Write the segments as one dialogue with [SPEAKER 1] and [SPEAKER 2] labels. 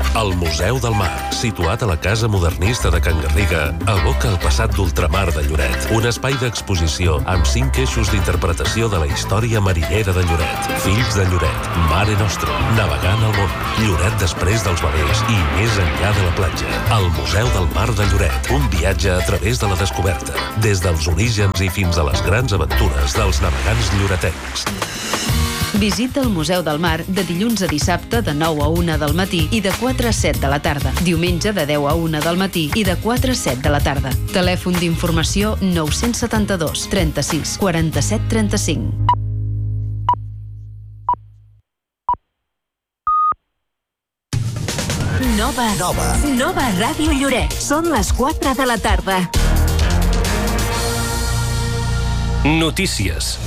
[SPEAKER 1] El Museu del Mar, situat a la Casa Modernista de Can Garriga, evoca el passat d'ultramar de Lloret. Un espai d'exposició amb 5 eixos d'interpretació de la història marinera de Lloret. Fills de Lloret, Mare Nostrum, navegant al món, Lloret després dels bebès i més enllà de la platja. El Museu del Mar de Lloret, un viatge a través de la descoberta, des dels orígens i fins a les grans aventures dels navegants lloretencs.
[SPEAKER 2] Visita el Museu del Mar de dilluns a dissabte de 9 a 1 del matí i de 4 a 7 de la tarda. Diumenge de 10 a 1 del matí i de 4 a 7 de la tarda. Telèfon d'informació 972 36 47 35.
[SPEAKER 3] Nova Ràdio Lloret. Són les 4 de la tarda.
[SPEAKER 4] Notícies.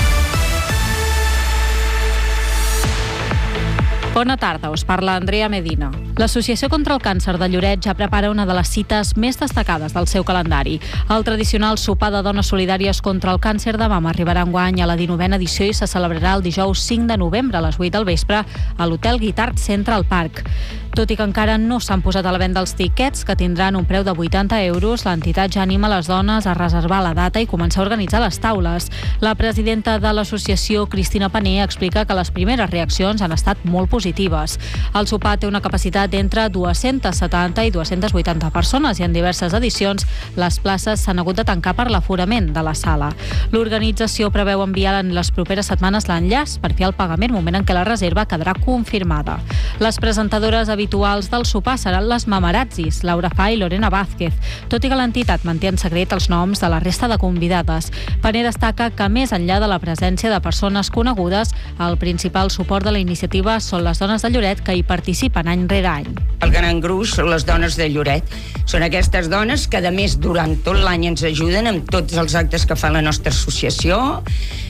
[SPEAKER 5] Bona tarda, us parla Andrea Medina. L'Associació contra el Càncer de Lloret ja prepara una de les cites més destacades del seu calendari. El tradicional sopar de dones solidàries contra el càncer de mama arribarà enguany a la 19a edició i se celebrarà el dijous 5 de novembre a les 8 del vespre a l'Hotel Guitart Central Park. Tot i que encara no s'han posat a la venda els tiquets, que tindran un preu de 80 euros, l'entitat ja anima les dones a reservar la data i començar a organitzar les taules. La presidenta de l'associació, Cristina Paner, explica que les primeres reaccions han estat molt positives. El sopar té una capacitat d'entre 270 i 280 persones i en diverses edicions les places s'han hagut de tancar per l'aforament de la sala. L'organització preveu enviar en les properes setmanes l'enllaç per fer el pagament, moment en què la reserva quedarà confirmada. Les presentadores habituals del sopar seran les mamarazzis, Laura Fa i Lorena Vázquez, tot i que l'entitat manté en secret els noms de la resta de convidades. Paner destaca que, més enllà de la presència de persones conegudes, el principal suport de la iniciativa són les dones de Lloret que hi participen any rere any.
[SPEAKER 6] El gran gruix són les dones de Lloret. Són aquestes dones que, a més, durant tot l'any ens ajuden amb tots els actes que fa la nostra associació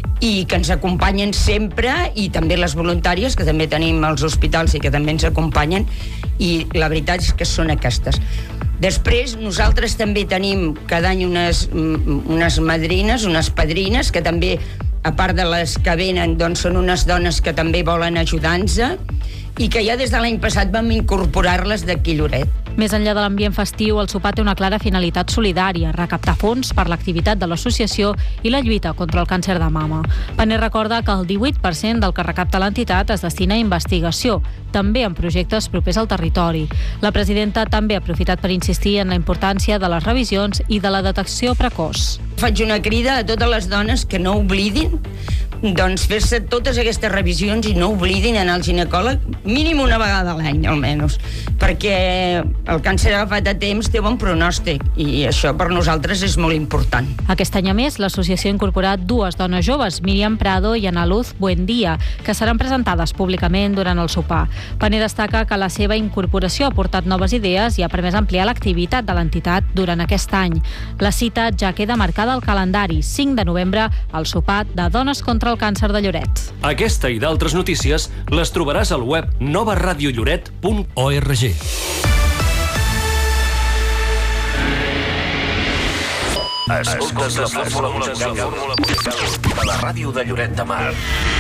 [SPEAKER 6] i que ens acompanyen sempre, i també les voluntàries, que també tenim als hospitals i que també ens acompanyen, i la veritat és que són aquestes. Després, nosaltres també tenim cada any unes madrines, unes padrines, que també, a part de les que venen, doncs són unes dones que també volen ajudar-nos i que ja des de l'any passat vam incorporar-les d'aquí a Lloret.
[SPEAKER 5] Més enllà de l'ambient festiu, el sopar té una clara finalitat solidària, recaptar fons per l'activitat de l'associació i la lluita contra el càncer de mama. Paner recorda que el 18% del que recapta l'entitat es destina a investigació, també en projectes propers al territori. La presidenta també ha aprofitat per insistir en la importància de les revisions i de la detecció precoç.
[SPEAKER 6] Faig una crida a totes les dones que no oblidin doncs fer-se totes aquestes revisions i no oblidin anar al ginecòleg mínim una vegada a l'any, almenys, perquè el càncer agafat a temps té bon pronòstic i això per nosaltres és molt important.
[SPEAKER 5] Aquest any, a més, l'associació ha incorporat 2 dones joves, Míriam Prado i Ana Luz Buendía, que seran presentades públicament durant el sopar. Paner destaca que la seva incorporació ha portat noves idees i ha permès ampliar l'activitat de l'entitat durant aquest any. La cita ja queda marcada al calendari, 5 de novembre, al sopar de Dones contra el Càncer de Lloret.
[SPEAKER 4] Aquesta i d'altres notícies les trobaràs al web novaradiolloret.org.
[SPEAKER 1] Escoltes la fórmula musical de la ràdio de Lloret de Mar.